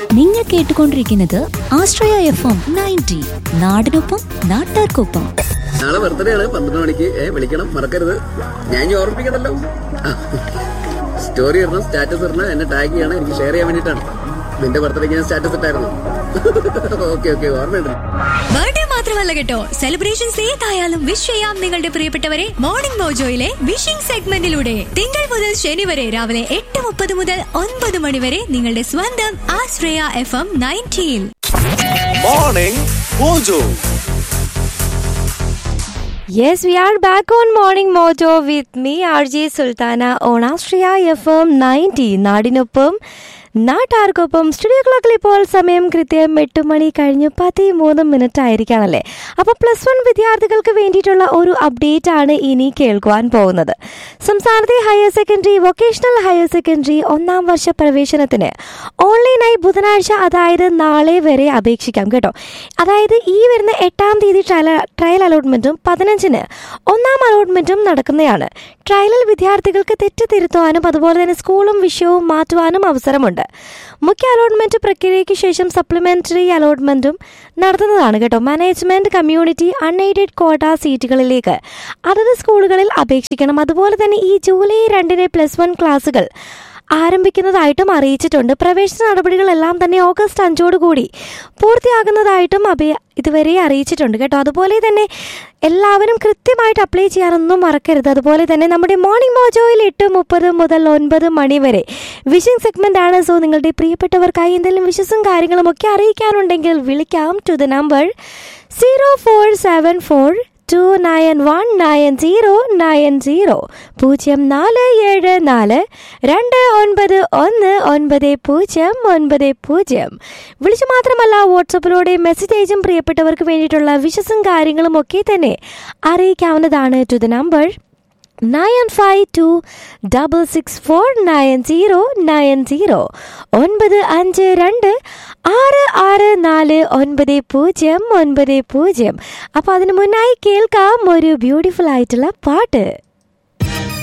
നിങ്ങൾ കേട്ടുകൊണ്ടിരിക്കുന്നത് ആശ്രയ FM 90 നാടിനൊപ്പം നാട്ടാർക്കൊപ്പം. നാളെ ബർത്ത്ഡേ ആണ്, 12 മണിക്ക്. വിളിക്കണം, മറക്കരുത്. ഞാൻ ഓർമ്മിപ്പിക്കണല്ലോ. സ്റ്റോറി ഇടണം, സ്റ്റാറ്റസ് ഇടണം, എന്നെ ടാഗ് ചെയ്യണം, എനിക്ക് ഷെയർ ചെയ്യാൻ വേണ്ടിട്ടാണ്. നിന്റെ ബർത്ത്ഡേക്ക് ഞാൻ സ്റ്റാറ്റസ് ഇട്ടായിരുന്നു. ഓക്കെ ഓർമ്മയുണ്ട്. ബർത്ത്ഡേ മാത്രമല്ല കേട്ടോ, സെലിബ്രേഷൻസ് ഏതായാലും വിഷ് ചെയ്യാം നിങ്ങളുടെ പ്രിയപ്പെട്ടവരെ മോർണിംഗ് മോജോയിലെ വിഷിംഗ് സെഗ്മെന്റിലൂടെ. തിങ്കൾ മുതൽ ശനി വരെ രാവിലെ 8:30 മുതൽ 9 മണി വരെ നിങ്ങളുടെ സ്വന്തം ആശ്രയ FM 90. Morning mojo. Yes, we are back on Morning Mojo with me, RJ Sultana, on Austria FM 90. നാടിനൊപ്പം നാട്ടാർക്കൊപ്പം. സ്റ്റുഡിയോ ക്ലോക്കിൽ ഇപ്പോൾ സമയം കൃത്യം 8 മണി കഴിഞ്ഞ് 13 ആയിരിക്കാണല്ലേ. അപ്പോൾ +1 വിദ്യാർത്ഥികൾക്ക് വേണ്ടിയിട്ടുള്ള ഒരു അപ്ഡേറ്റ് ആണ് ഇനി കേൾക്കുവാൻ പോകുന്നത്. സംസ്ഥാനത്തെ higher secondary, vocational higher secondary 1-ാം വർഷ പ്രവേശനത്തിന് ഓൺലൈനായി ബുധനാഴ്ച, അതായത് നാളെ വരെ അപേക്ഷിക്കാം കേട്ടോ. അതായത് ഈ വരുന്ന 8-ാം തീയതി ട്രയൽ അലോട്ട്മെന്റും 15-ന് 1-ാം അലോട്ട്മെന്റും നടക്കുന്നതാണ്. ട്രയലിൽ വിദ്യാർത്ഥികൾക്ക് തെറ്റ് തിരുത്തുവാനും അതുപോലെ തന്നെ സ്കൂളും വിഷയവും മാറ്റുവാനും അവസരമുണ്ട്. മുഖ്യ അലോട്ട്മെന്റ് പ്രക്രിയയ്ക്ക് ശേഷം സപ്ലിമെന്ററി അലോട്ട്മെന്റും നടത്തുന്നതാണ് കേട്ടോ. മാനേജ്മെന്റ്, കമ്മ്യൂണിറ്റി, അൺഎയ്ഡഡ് ക്വാട്ട സീറ്റുകളിലേക്ക് അതത് സ്കൂളുകളിൽ അപേക്ഷിക്കണം. അതുപോലെ തന്നെ ഈ ജൂലൈ 2-ന് +1 ക്ലാസുകൾ ആരംഭിക്കുന്നതായിട്ടും അറിയിച്ചിട്ടുണ്ട്. പ്രവേശന നടപടികളെല്ലാം തന്നെ ഓഗസ്റ്റ് 5 പൂർത്തിയാകുന്നതായിട്ടും ഇതുവരെ അറിയിച്ചിട്ടുണ്ട് കേട്ടോ. അതുപോലെ തന്നെ എല്ലാവരും കൃത്യമായിട്ട് അപ്ലൈ ചെയ്യാനൊന്നും മറക്കരുത്. അതുപോലെ തന്നെ നമ്മുടെ മോർണിംഗ് മോജോയിൽ 8:30 മുതൽ 9 മണി വരെ വിഷിംഗ് സെഗ്മെന്റ് ആണ്. സോ നിങ്ങളുടെ പ്രിയപ്പെട്ടവർക്കായി എന്തെങ്കിലും വിഷസും കാര്യങ്ങളും ഒക്കെ അറിയിക്കാനുണ്ടെങ്കിൽ വിളിക്കാം ടു ദ നമ്പർ 0474 2919090 0474 2919090. വിളിച്ചു മാത്രമല്ല വാട്സപ്പിലൂടെ മെസ്സേജ് അയച്ചും പ്രിയപ്പെട്ടവർക്ക് വേണ്ടിയിട്ടുള്ള വിഷസും കാര്യങ്ങളും ഒക്കെ തന്നെ അറിയിക്കാവുന്നതാണ് ടു ദ നമ്പർ 9526649090 9526649090. അപ്പോൾ അതിനു മുന്നായി കേൾക്കാം ഒരു ബ്യൂട്ടിഫുൾ ആയിട്ടുള്ള പാട്ട്.